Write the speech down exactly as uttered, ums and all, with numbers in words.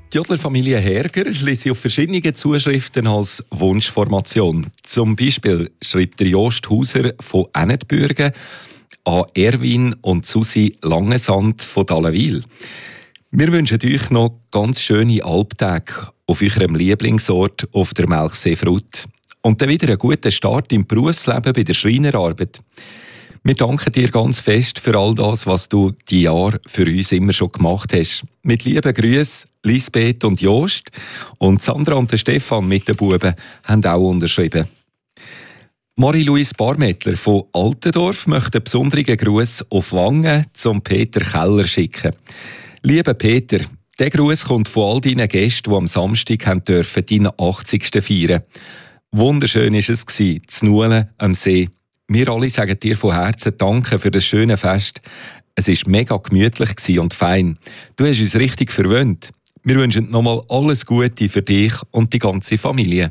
Die Jodlerfamilie Herger lese auf verschiedene Zuschriften als Wunschformation. Zum Beispiel schreibt der Jost Hauser von Ennetbürgen an Erwin und Susi Langesand von Dallenwil. Wir wünschen euch noch ganz schöne Alptage auf eurem Lieblingsort auf der Melchseefrut. Und dann wieder einen guten Start im Berufsleben bei der Schreinerarbeit. Wir danken dir ganz fest für all das, was du die Jahre für uns immer schon gemacht hast. Mit lieben Grüßen, Lisbeth und Jost. Und Sandra und der Stefan mit den Buben haben auch unterschrieben. Marie-Louise Barmettler von Altendorf möchte einen besonderen Gruß auf Wangen zum Peter Keller schicken. Lieber Peter, der Gruß kommt von all deinen Gästen, die am Samstag haben dürfen, deinen achtzigsten feiern. Wunderschön war es, zu Nuelen am See. Wir alle sagen dir von Herzen Danke für das schöne Fest. Es war mega gemütlich und fein. Du hast uns richtig verwöhnt. Wir wünschen nochmal alles Gute für dich und die ganze Familie.